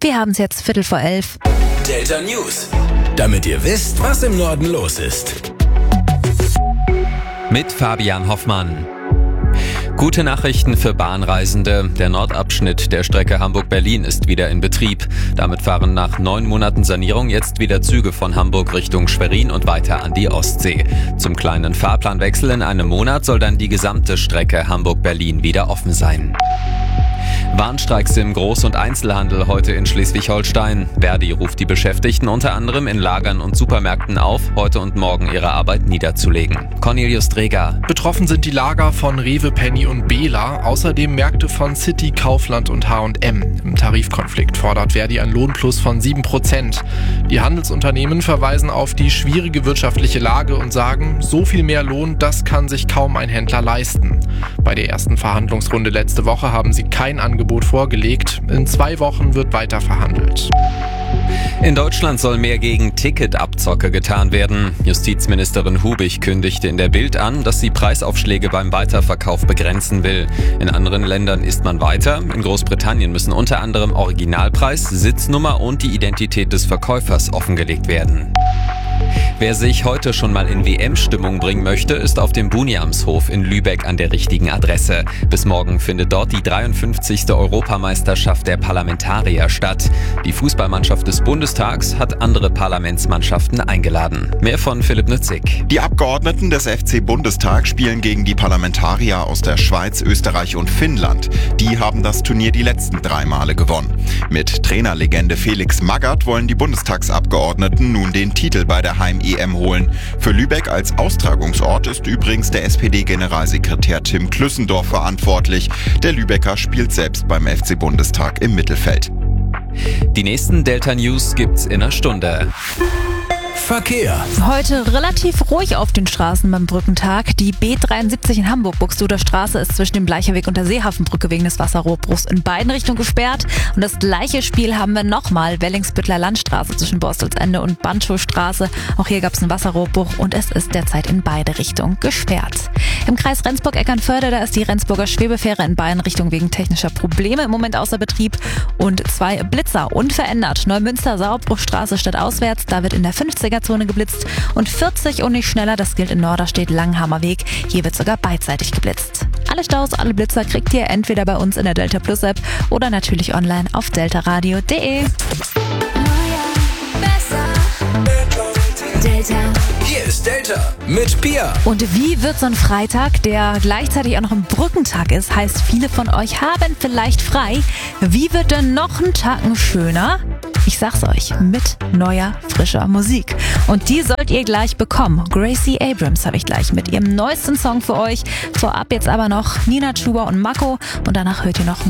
Wir haben es jetzt 11:15. Delta News. Damit ihr wisst, was im Norden los ist. Mit Fabian Hoffmann. Gute Nachrichten für Bahnreisende. Der Nordabschnitt der Strecke Hamburg-Berlin ist wieder in Betrieb. Damit fahren nach 9 Monaten Sanierung jetzt wieder Züge von Hamburg Richtung Schwerin und weiter an die Ostsee. Zum kleinen Fahrplanwechsel in einem Monat soll dann die gesamte Strecke Hamburg-Berlin wieder offen sein. Warnstreiks im Groß- und Einzelhandel heute in Schleswig-Holstein. Verdi ruft die Beschäftigten unter anderem in Lagern und Supermärkten auf, heute und morgen ihre Arbeit niederzulegen. Cornelius Dreger. Betroffen sind die Lager von Rewe, Penny und Bela, außerdem Märkte von City, Kaufland und H&M. Im Tarifkonflikt fordert Verdi ein Lohnplus von 7%. Die Handelsunternehmen verweisen auf die schwierige wirtschaftliche Lage und sagen, so viel mehr Lohn, das kann sich kaum ein Händler leisten. Bei der ersten Verhandlungsrunde letzte Woche haben sie kein Angebot vorgelegt. In 2 Wochen wird weiter verhandelt. In Deutschland soll mehr gegen Ticketabzocke getan werden. Justizministerin Hubig kündigte in der Bild an, dass sie Preisaufschläge beim Weiterverkauf begrenzen will. In anderen Ländern ist man weiter. In Großbritannien müssen unter anderem Originalpreis, Sitznummer und die Identität des Verkäufers offengelegt werden. Wer sich heute schon mal in WM-Stimmung bringen möchte, ist auf dem Buniamshof in Lübeck an der richtigen Adresse. Bis morgen findet dort die 53. Europameisterschaft der Parlamentarier statt. Die Fußballmannschaft des Bundestags hat andere Parlamentsmannschaften eingeladen. Mehr von Philipp Nützig. Die Abgeordneten des FC Bundestag spielen gegen die Parlamentarier aus der Schweiz, Österreich und Finnland. Die haben das Turnier die letzten 3 Male gewonnen. Mit Trainerlegende Felix Magath wollen die Bundestagsabgeordneten nun den Titel bei der Heim-EM holen. Für Lübeck als Austragungsort ist übrigens der SPD-Generalsekretär Tim Klüssendorf verantwortlich. Der Lübecker spielt selbst beim FC Bundestag im Mittelfeld. Die nächsten Delta News gibt's in einer Stunde. Verkehr. Heute relativ ruhig auf den Straßen beim Brückentag. Die B73 in Hamburg-Buxtehuder Straße ist zwischen dem Bleicherweg und der Seehafenbrücke wegen des Wasserrohrbruchs in beiden Richtungen gesperrt. Und das gleiche Spiel haben wir nochmal. Wellingsbüttler Landstraße zwischen Borstelsende und Banschowstraße. Auch hier gab es einen Wasserrohrbruch und es ist derzeit in beide Richtungen gesperrt. Im Kreis Rendsburg-Eckernförde, da ist die Rendsburger Schwebefähre in beiden Richtungen wegen technischer Probleme im Moment außer Betrieb. Und 2 Blitzer unverändert. Neumünster-Sauerbruchstraße stadtauswärts, da wird in der 50er-Zone geblitzt. Und 40 und nicht schneller, das gilt in Norderstedt-Langhammerweg. Hier wird sogar beidseitig geblitzt. Alle Staus, alle Blitzer kriegt ihr entweder bei uns in der Delta Plus App oder natürlich online auf deltaradio.de. Delta. Hier ist Delta mit Pia. Und wie wird so ein Freitag, der gleichzeitig auch noch ein Brückentag ist, heißt, viele von euch haben vielleicht frei. Wie wird denn noch ein Tacken schöner? Ich sag's euch, mit neuer, frischer Musik. Und die sollt ihr gleich bekommen. Gracie Abrams habe ich gleich mit ihrem neuesten Song für euch. Vorab jetzt aber noch Nina Chuba und Mako. Und danach hört ihr noch